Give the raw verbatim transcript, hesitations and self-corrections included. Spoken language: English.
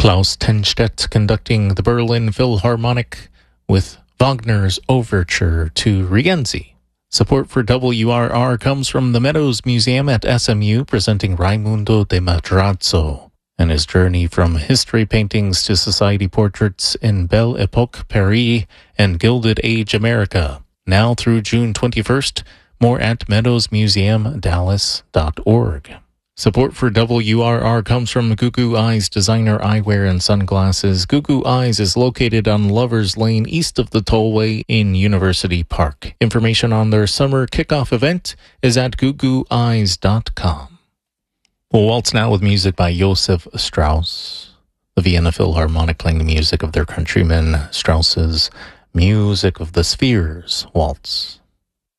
Klaus Tenstedt conducting the Berlin Philharmonic with Wagner's Overture to Rienzi. Support for W R R comes from the Meadows Museum at S M U, presenting Raimundo de Madrazo and his journey from history paintings to society portraits in Belle Epoque Paris and Gilded Age America. Now through June twenty-first, more at meadows museum dallas dot org. Support for W R R comes from Goo Goo Eyes Designer Eyewear and Sunglasses. Goo Goo Eyes is located on Lovers Lane east of the tollway in University Park. Information on their summer kickoff event is at goo goo eyes dot com. We'll waltz now with music by Josef Strauss. The Vienna Philharmonic playing the music of their countryman Strauss's Music of the Spheres Waltz.